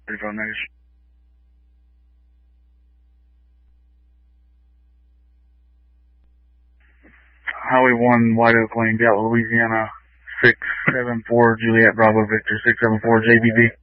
35 negative. Highway 1, White Oak Lane, Gallup, Louisiana, 674 Juliet Bravo Victor, 674 JBV.